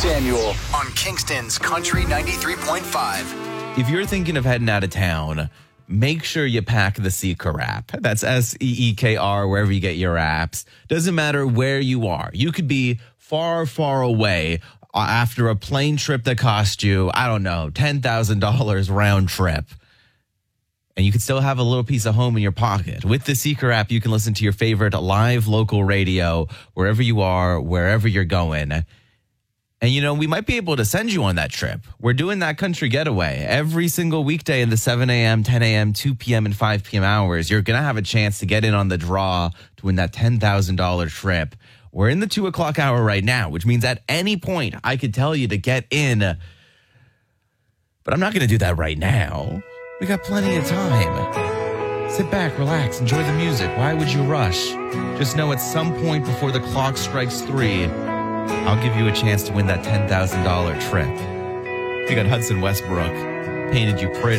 Samuel on Kingston's Country 93.5. If you're thinking of heading out of town, make sure you pack the Seeker app. That's SEEKR, wherever you get your apps. Doesn't matter where you are. You could be far, far away after a plane trip that cost you, I don't know, $10,000 round trip. And you can still have a little piece of home in your pocket. With the Seeker app, you can listen to your favorite live local radio wherever you are, wherever you're going. And, you know, we might be able to send you on that trip. We're doing that country getaway every single weekday in the 7 a.m., 10 a.m., 2 p.m., and 5 p.m. hours. You're going to have a chance to get in on the draw to win that $10,000 trip. We're in the 2 o'clock hour right now, which means at any point I could tell you to get in. But I'm not going to do that right now. We got plenty of time. Sit back, relax, enjoy the music. Why would you rush? Just know at some point before the clock strikes 3, I'll give you a chance to win that $10,000 trip. You got Hudson Westbrook, Painted You Pretty.